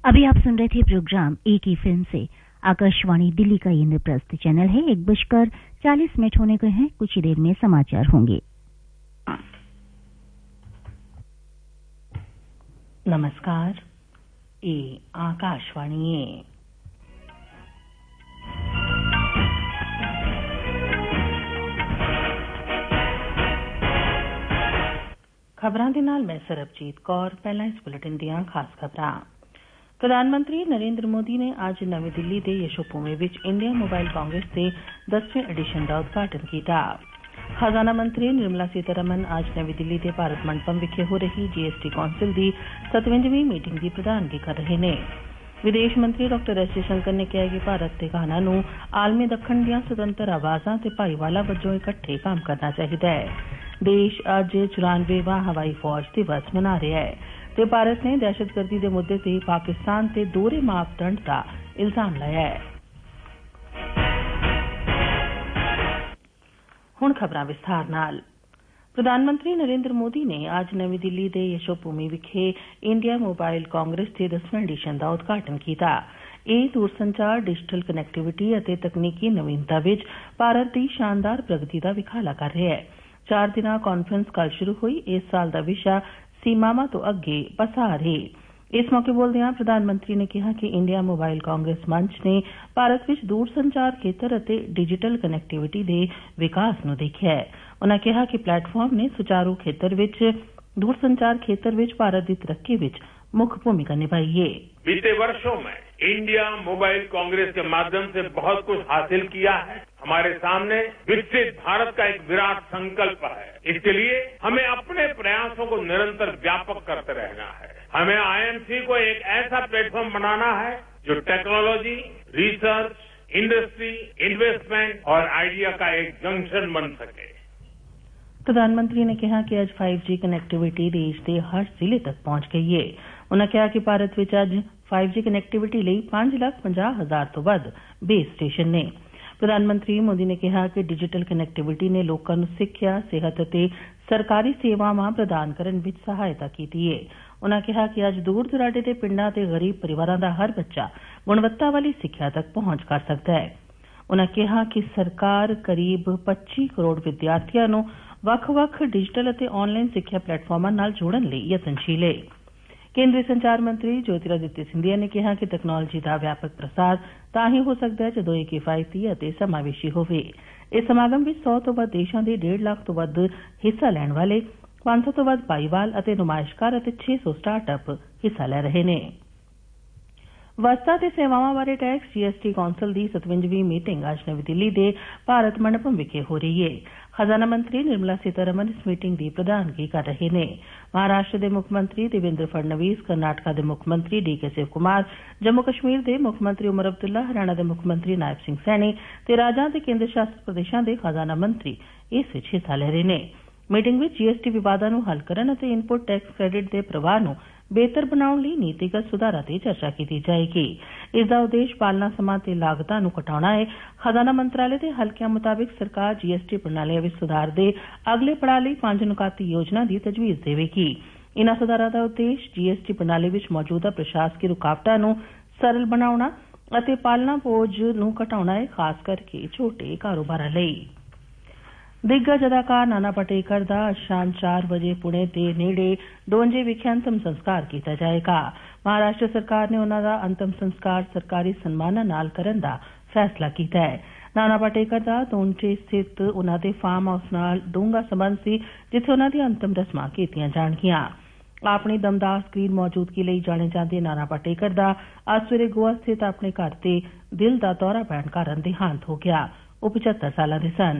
अभी आप सुन रहे थे प्रोग्राम एक ही फिल्म से। आकाशवाणी दिल्ली का ये इंद्रप्रस्थ चैनल है। 1:40 होने को हैं। कुछ ही देर में समाचार होंगे। नमस्कार, ये आकाशवाणी है। खबरां दे नाल मैं सरबजीत कौर। पहला इस बुलेटिन दियां खास खबरां। प्रधानमंत्री नरेंद्र मोदी ने आज नवी दिल्ली के Yashobhoomi which India mobile Congress के 10वें एडिशन का उद्घाटन किया। खजाना मंत्री निर्मला सीतारमण आज नवी दिल्ली के भारत मंडपम विखे हो रही जीएसटी कौंसिल की 57वीं मीटिंग की प्रधानगी कर रहे हैं। विदेश मंत्री डॉक्टर एस जयशंकर ने कहा कि भारत ते घाना नूं आलमी दखण दीआं सुतंत्र आवाज़ां ते भाईवाला वजों इकट्ठे काम करना चाहिए है। देश अज 94वां हवाई फौज दिवस मना रहा है ते भारत ने दहशतगर्दी के मुद्दे ते पाकिस्तान ते दोहरे मापदंड का इल्जाम लाया है। हुण खबरां विस्तार नाल। प्रधानमंत्री नरेंद्र मोदी ने आज नवी दिल्ली के यशोभूमि विखे इंडिया मोबाइल कांग्रेस के 10वें एडिशन का उद्घाटन किया। यह दूरसंचार, डिजिटल कनैक्टिविटी और तकनीकी नवीनता विच भारत की शानदार प्रगति का विखाला कर रहा है। 4 दिना कांफ्रेंस कल शुरू हुई। इस साल का विषय सीमावां तो अगे पसार है। इस मौके बोलदे प्रधानमंत्री ने कहा कि इंडिया मोबाइल कांग्रेस मंच ने भारत विच दूरसंचार खेतर और डिजिटल कनैक्टिविटी के विकास नूं देखिया है। उन्होंने कहा कि प्लेटफॉर्म ने सुचारू खेतर विच दूरसंचार खेतर विच भारत की तरक्की विच मुख्य भूमिका निभाई है। बीते वर्षों में इंडिया मोबाइल कांग्रेस के माध्यम से बहुत कुछ हासिल किया है। हमारे सामने विकसित भारत का एक विराट संकल्प है। इसके लिए हमें अपने प्रयासों को निरंतर व्यापक करते रहना है। हमें आईएमसी को एक ऐसा प्लेटफॉर्म बनाना है जो टेक्नोलॉजी, रिसर्च, इंडस्ट्री, इन्वेस्टमेंट और आइडिया का एक जंक्शन बन सके। प्रधानमंत्री ने कहा कि अज 5G कनैक्टिविटी देश के हर जिले तक पहुंच गई है। उन्होंने कहा कि भारत विच अज 5G कनैक्टिविटी लई 5,50,000 तो वध बेस स्टेशन ने। प्रधानमंत्री मोदी ने कहा कि डिजिटल कनैक्टिविटी ने लोकां नूं सिक्ख्या, सेहत अते सरकारी सेवावां प्रदान करन विच सहायता कीती है। उन्होंने कहा कि अज दूर दुराडे दे पिंडां ते गरीब परिवारां दा हर बच्चा गुणवत्ता वाली सिक्ख्या तक पहुंच कर सकता है। उन्होंने कहा कि सरकार करीब 25 करोड़ विद्यार्थियों नूं ਵੱਖ-ਵੱਖ डिजिटल ਅਤੇ ऑनलाइन सिक्ख्या प्लेटफॉर्मां नाल जोड़न लई यतनशील है। केंद्रीय संचार मंत्री ज्योतिरादित्य सिंधिया ने कहा कि तकनोलॉजी का व्यापक प्रसार तां ही हो सकता है जदों ਇਹ किफायती ਅਤੇ समावेशी होवे। इस समागम विच 100 ਤੋਂ ਵੱਧ देशां ਦੇ 1.5 ਲੱਖ ਤੋਂ ਵੱਧ हिस्सा लैण वाले 500 ਤੋਂ ਵੱਧ ਭਾਈਵਾਲ ਅਤੇ ਨੁਮਾਇਸ਼ਕਾਰ ਅਤੇ 600 ਸਟਾਰਟਅਪ हिस्सा ले रहे ਨੇ। वस्तां ते सेवावां बारे टैक्स जीएसटी कौंसिल की 57वीं मीटिंग आज नवी दिल्ली के भारत मंडपम विखे हो रही है। खजाना मंत्री निर्मला सीतारमण इस मीटिंग की प्रधानगी कर रहे हैं। महाराष्ट्र के मुख्यमंत्री देवेंद्र फडणवीस, कर्नाटका के मुख्यमंत्री डीके शिव कुमार, जम्मू कश्मीर के मुख्यमंत्री उमर अब्दुल्ला, हरियाणा के मुख्यमंत्री नायब सिंह सैनी ते राज्यां ते केंद्र शासित प्रदेशों के खजाना मंत्री इस विच हिस्सा ले रहे हैं। मीटिंग में जीएसटी विवादां नूं हल करन अते इनपुट टैक्स क्रेडिट के प्रवाह नूं बेहतर बनाउण लई नीतिगत सुधारां ते चर्चा की जाएगी। इसका उद्देश्य पालना समां ते लागतां नूं घटाउणा है। खजाना मंत्रालय के हल्किਆਂ मुताबिक सरकार जीएसटी प्रणाली विच सुधार दे अगले पड़ाअ लई 5 नुकाती योजना की तजवीज़ देवेगी। इन्हां सुधारां दा उद्देश्य जीएसटी प्रणाली विच मौजूदा प्रशासकी रुकावटां नूं सरल बनाउणा अते पालना बोझ नूं घटाउणा है, खास करके छोटे कारोबारां लई। दिग्गज अदाकार नाना पाटेकर का शाम 4 बजे पुणे के नेड़े डोंजे विखे अंतिम संस्कार किया जाएगा। महाराष्ट्र सरकार ने उन्होंने अंतिम संस्कार सरकारी सम्मानां नाल करन दा फैसला किया है। नाना पाटेकर का डोंजे स्थित उन्होंने फार्म हाउस नाल डूंगा संबंध सी जिथे उन्होंने अंतिम रस्मां कीतियां जाणगियां। अपनी दमदार स्क्रीन मौजूदगी लई जाने जांदे नाना पाटेकर का अज सवेरे गोवा स्थित अपने घर ते दिल का दौरा पैण कारण देहांत हो गया। वो 75 साल के सन।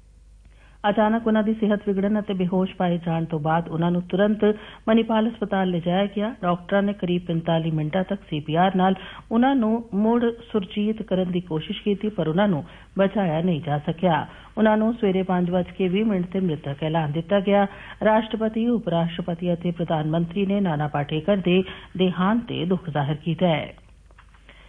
अचानक उन्होंने सेहत विगड़न और बेहोश पाए जाने तो बाद उन्होंने तुरंत मनीपाल अस्पताल ले जाया गया। डॉक्टर ने करीब 45 मिनटों तक सीपीआर नाल उन्होंने मुड़ सुरजीत करने की कोशिश की पर उन्होंने बचाया नहीं जा सकिया। उन्होंने सवेरे 5:20 से मृतक ऐलान दिता गया। राष्ट्रपति, उपराष्ट्रपति और प्रधानमंत्री ने नाना पाटेकर के देहांत ते दुख जाहिर किया है।